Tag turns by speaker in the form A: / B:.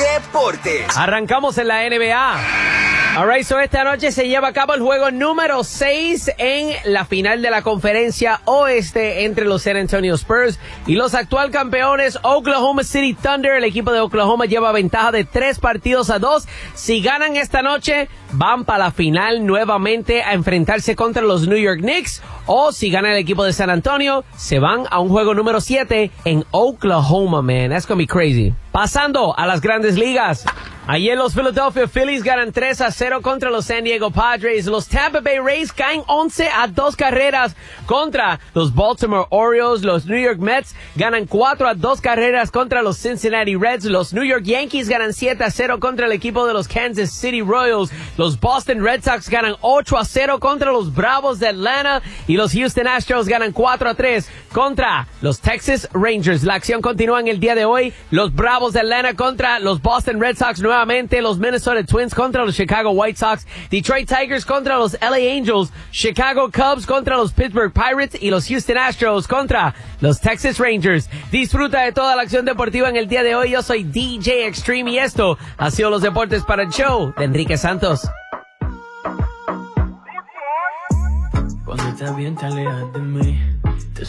A: Deportes.
B: Arrancamos en la NBA. Alright, so esta noche se lleva a cabo el juego número 6 en la final de la conferencia oeste entre los San Antonio Spurs y los actual campeones Oklahoma City Thunder. El equipo de Oklahoma lleva ventaja de 3-2. Si ganan esta noche, van para la final nuevamente a enfrentarse contra los New York Knicks. O si gana el equipo de San Antonio, se van a un juego número 7 en Oklahoma, man. That's gonna be crazy. Pasando a las grandes ligas. Ayer los Philadelphia Phillies ganan 3-0 contra los San Diego Padres. Los Tampa Bay Rays caen 11-2 carreras contra los Baltimore Orioles. Los New York Mets ganan 4-2 carreras contra los Cincinnati Reds. Los New York Yankees ganan 7-0 contra el equipo de los Kansas City Royals. Los Boston Red Sox ganan 8-0 contra los Bravos de Atlanta. Y los Houston Astros ganan 4-3 contra los Texas Rangers. La acción continúa en el día de hoy. Los Bravos de Atlanta contra los Boston Red Sox nuevamente. Los Minnesota Twins contra los Chicago White Sox. Detroit Tigers contra los LA Angels. Chicago Cubs contra los Pittsburgh Pirates. Y los Houston Astros contra los Texas Rangers. Disfruta de toda la acción deportiva en el día de hoy. Yo soy DJ Extreme y esto ha sido los deportes para el show de Enrique Santos.
C: Cuando estás bien te alejas de mí. Te